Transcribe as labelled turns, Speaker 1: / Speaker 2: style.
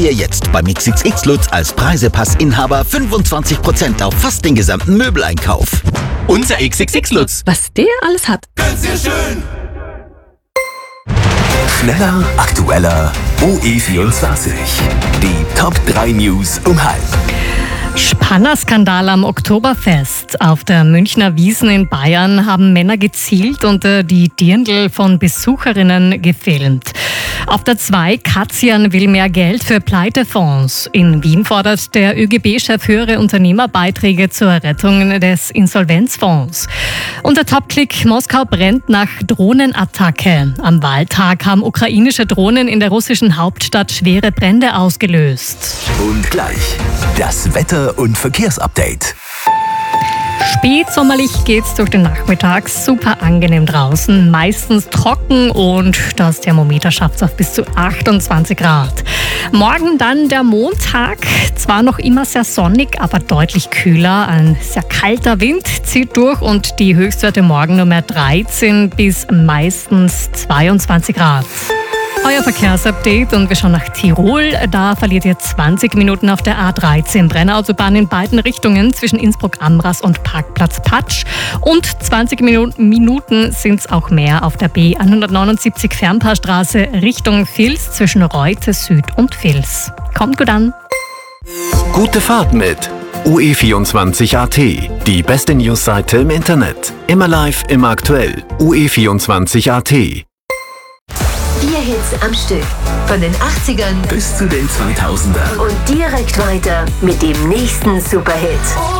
Speaker 1: Ihr jetzt beim XXX Lutz als Preisepassinhaber 25% auf fast den gesamten Möbeleinkauf.
Speaker 2: Unser XXX Lutz.
Speaker 3: Was der alles hat.
Speaker 2: Ganz sehr schön.
Speaker 4: Schneller, aktueller, OE24. Die Top 3 News um halb.
Speaker 5: Spannerskandal am Oktoberfest. Auf der Münchner Wiesn in Bayern haben Männer gezielt unter die Dirndl von Besucherinnen gefilmt. Auf der 2, Katzian will mehr Geld für Pleitefonds. In Wien fordert der ÖGB-Chef höhere Unternehmerbeiträge zur Rettung des Insolvenzfonds. Und der Top-Click: Moskau brennt nach Drohnenattacke. Am Wahltag haben ukrainische Drohnen in der russischen Hauptstadt schwere Brände ausgelöst.
Speaker 4: Und gleich das Wetter- und Verkehrsupdate.
Speaker 5: Spätsommerlich geht's durch den Nachmittag, super angenehm draußen, meistens trocken und das Thermometer schafft's auf bis zu 28 Grad. Morgen dann der Montag, zwar noch immer sehr sonnig, aber deutlich kühler. Ein sehr kalter Wind zieht durch und die Höchstwerte morgen nur mehr 13 bis meistens 22 Grad. Euer Verkehrsupdate und wir schauen nach Tirol. Da verliert ihr 20 Minuten auf der A13 Brennerautobahn in beiden Richtungen zwischen Innsbruck-Amras und Parkplatz Patsch. Und 20 Minuten sind es auch mehr auf der B179 Fernpaarstraße Richtung Vils zwischen Reute Süd und Vils. Kommt gut an.
Speaker 6: Gute Fahrt mit OE24.at, die beste Newsseite im Internet. Immer live, immer aktuell. OE24.at.
Speaker 7: 4 Hits am Stück. Von den 80ern
Speaker 4: Bis zu den 2000ern.
Speaker 7: und direkt weiter mit dem nächsten Superhit.